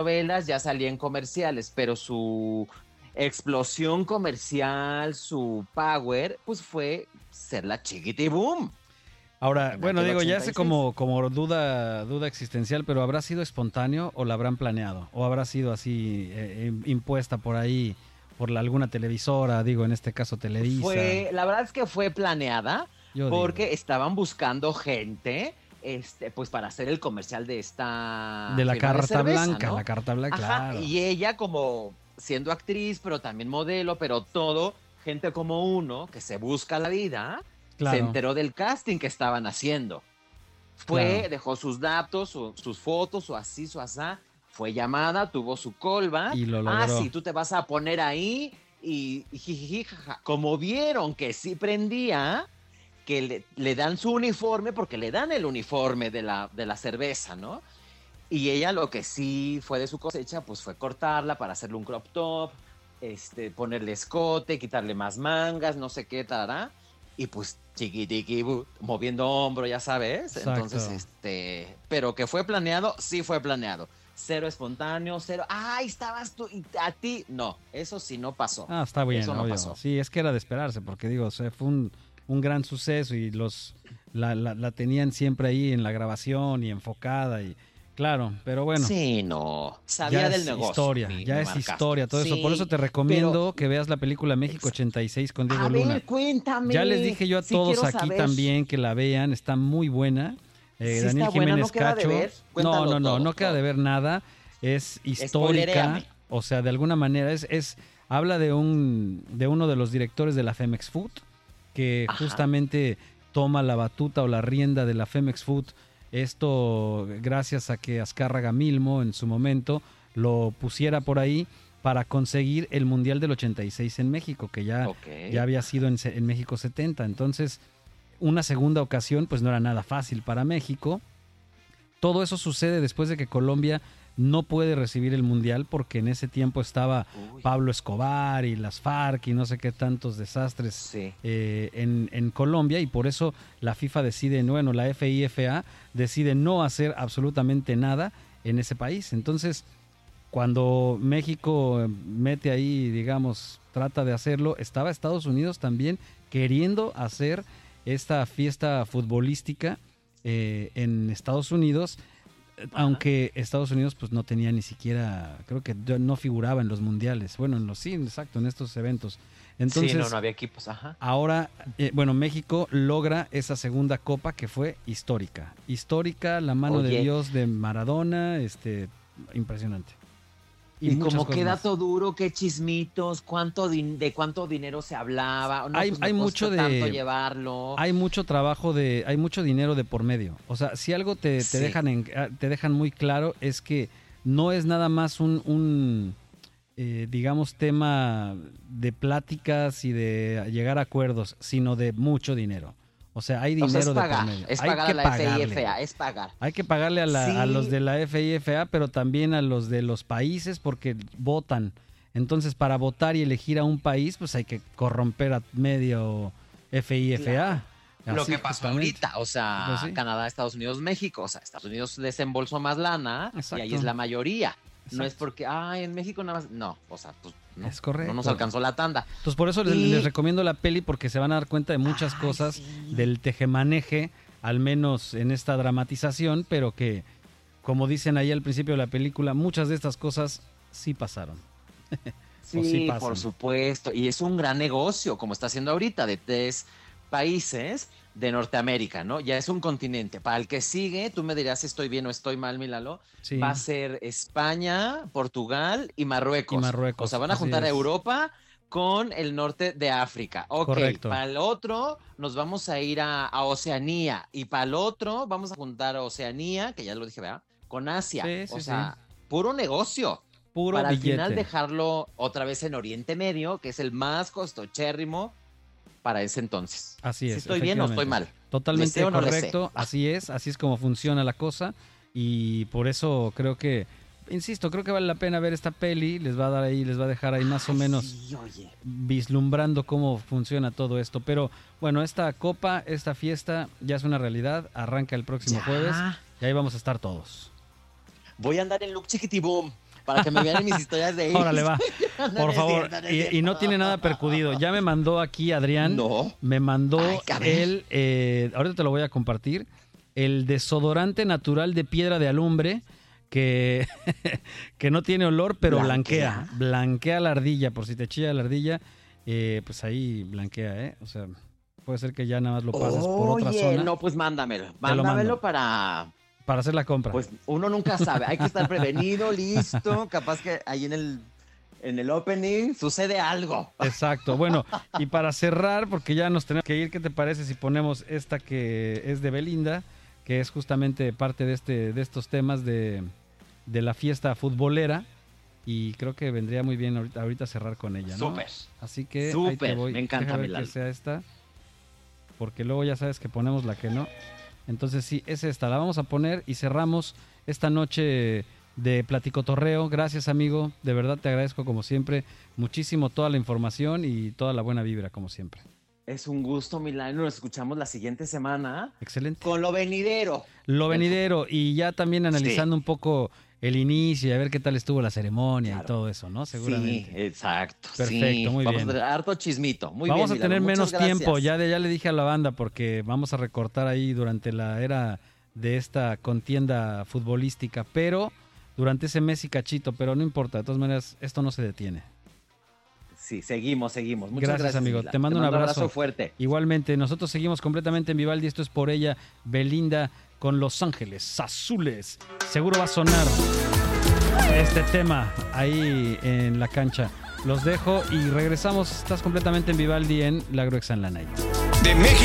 novelas, ya salía en comerciales, pero su explosión comercial, su power, pues fue ser la Chiquitibum Ahora, en bueno, aquel digo, ya sé 86. como duda existencial, pero ¿habrá sido espontáneo o la habrán planeado? ¿O habrá sido así impuesta por ahí, por alguna televisora, digo, en este caso Televisa? La verdad es que fue planeada Yo digo, porque estaban buscando gente, pues para hacer el comercial de de esta la firma de carta cerveza, blanca, ¿no? Ajá, claro, y ella como siendo actriz, pero también modelo, pero todo, gente como uno que se busca la vida, se claro, enteró del casting que estaban haciendo. claro. Dejó sus datos, sus fotos, o así, su asá, fue llamada, tuvo su callback. Y lo Ah, logró. sí, tú te vas a poner ahí y jijiji, jaja. Como vieron que sí prendía, que le dan su uniforme, porque le dan el uniforme de la cerveza, ¿no? Y ella lo que sí fue de su cosecha, pues fue cortarla para hacerle un crop top, ponerle escote, quitarle más mangas, no sé qué, tará. Y pues chiquitiqui, moviendo hombro, ya sabes. Entonces, Exacto. pero que fue planeado, sí fue planeado. Cero espontáneo, cero. ¡Ay, estabas tú! Y a ti. No, eso sí no pasó. Ah, está bien, Eso no obvio. pasó. Sí, es que era de esperarse, porque digo, o sea, fue un gran suceso y la tenían siempre ahí en la grabación y enfocada y claro, pero bueno, Sí, no. ya Sabía del es negocio, historia, mi, ya mi es Mar Castro. historia, todo eso. Por eso Sí, te pero. recomiendo que veas la película México Exacto. 86 con Diego A Luna. ver, Ya les cuéntame. dije yo a Sí todos quiero aquí saber. también que la vean, está muy buena. Sí Daniel está buena, no Jiménez queda de Cacho, ver. Cuéntalo no todo, queda de todo. ver nada. Es histórica, Spoileréame. o sea, de alguna manera habla de uno de los directores de la Femex Food, que Ajá. justamente toma la batuta o la rienda de la Femex Food. Esto gracias a que Azcárraga Milmo en su momento lo pusiera por ahí para conseguir el Mundial del 86 en México, que Ok. ya había sido en México 70. Entonces, una segunda ocasión, pues no era nada fácil para México. Todo eso sucede después de que Colombia no puede recibir el Mundial porque en ese tiempo estaba Uy. Pablo Escobar y las FARC y no sé qué tantos desastres Sí. en Colombia, y por eso la FIFA decide, bueno, la FIFA decide no hacer absolutamente nada en ese país. Entonces, cuando México mete ahí, digamos, trata de hacerlo, estaba Estados Unidos también queriendo hacer esta fiesta futbolística en Estados Unidos, Ajá. aunque Estados Unidos pues no tenía ni siquiera, creo que no figuraba en los mundiales, bueno, sí, exacto, en estos eventos. Sí, no, no Entonces, había equipos. Ajá. ahora, bueno, México logra esa segunda copa que fue histórica. Histórica, la mano de Oye, Dios de Maradona, impresionante. Y y muchas como cosas qué más. dato duro, qué chismitos, de cuánto dinero se hablaba. No, pues Hay me mucho costó tanto llevarlo. hay mucho trabajo hay mucho dinero de por medio. O sea, si algo Sí, te dejan muy claro es que no es nada más digamos, tema de pláticas y de llegar a acuerdos, sino de mucho dinero. O sea, hay o sea, dinero de por medio. es Hay pagar que a la pagarle. FIFA, es pagar. Hay que pagarle a los Sí, de la FIFA, pero también a los de los países porque votan. Entonces, para votar y elegir a un país, pues hay que corromper a medio claro. FIFA. Lo Así que pasó justamente. ahorita, o Pues sea, sí, Canadá, Estados Unidos, México, o sea, Estados Unidos desembolsó más lana y ahí es exacto, la mayoría. No es exacto. porque, en México nada más, no, o sea, pues no, Es no nos correcto. alcanzó la tanda. Entonces, por eso les Y, recomiendo la peli porque se van a dar cuenta de muchas ay, cosas sí, del tejemaneje, al menos en esta dramatización, pero que, como dicen ahí al principio de la película, muchas de estas cosas sí pasaron o sí sí, por pasan. supuesto, y es un gran negocio, como está haciendo ahorita, de 3 países de Norteamérica, ¿no? Ya es un continente. Para el que sigue, tú me dirás si estoy bien o estoy mal, Milalo, va Sí, a ser España, Portugal y y Marruecos. O sea, Marruecos, van a así juntar a es. Europa con el norte de África. Ok, Correcto. para el otro nos vamos a ir a Oceanía y para el otro vamos a juntar a Oceanía, que ya lo dije, ¿verdad? Con Asia. Sí, O sí, sí. sea, puro negocio Puro para al final billete. dejarlo otra vez en Oriente Medio, que es el más costochérrimo para ese entonces. Así ¿Si es, estoy bien o estoy efectivamente. mal? ¿Le sé Totalmente o no le sé? correcto, Va. así es como funciona la cosa. Y por eso creo que, insisto, creo que vale la pena ver esta peli. Les va a dar ahí, les va a dejar ahí más o Ay, menos sí, oye. vislumbrando cómo funciona todo esto. Pero bueno, esta copa, esta fiesta ya es una realidad. Arranca el próximo jueves Ya. y ahí vamos a estar todos. Voy a andar en look chiquitibum. para que me vean en mis historias de Instagram. Órale, va. Por favor. Y no tiene nada percudido. Ya me mandó aquí Adrián. No. Me mandó Ay, ahorita te lo voy a compartir. El desodorante natural de piedra de alumbre que no tiene olor, pero blanquea. Blanquea la ardilla. Por si te chilla la ardilla, pues ahí blanquea, ¿eh? O sea, puede ser que ya nada más lo pases por otra zona. No, pues mándamelo. Mándamelo para hacer la compra. Pues uno nunca sabe. Hay que estar prevenido, listo. Capaz que ahí en el opening sucede algo. Exacto. Bueno, y para cerrar, porque ya nos tenemos que ir, ¿qué te parece si ponemos esta que es de Belinda, que es justamente parte de estos temas de la fiesta futbolera? Y creo que vendría muy bien ahorita cerrar con ella, ¿no? Súper. Así que súper, ahí te voy. Me encanta, Deja ver que sea esta, porque luego ya sabes que ponemos la que no. Entonces sí, es esta, la vamos a poner y cerramos esta noche de Platicotorreo. Gracias, amigo, de verdad te agradezco como siempre muchísimo toda la información y toda la buena vibra como siempre. Es un gusto, Milano, nos escuchamos la siguiente semana. Excelente. Con lo venidero. Lo venidero y ya también analizando un poco el inicio y a ver qué tal estuvo la ceremonia y todo eso, ¿no? Seguramente. Sí, exacto. Perfecto, muy bien. Vamos a tener harto chismito. Muy vamos bien, a tener menos gracias. tiempo, ya le dije a la banda porque vamos a recortar ahí durante la era de esta contienda futbolística, pero durante ese mes y cachito, pero no importa, de todas maneras, esto no se detiene. Sí, seguimos. Muchas gracias, amigo. Milán. Te mando un abrazo fuerte. Igualmente, nosotros seguimos completamente en Vivaldi, esto es por ella, Belinda con Los Ángeles Azules. Seguro va a sonar este tema ahí en la cancha. Los dejo y regresamos. Estás completamente en Vivaldi en La Gruexa en la Night. De México.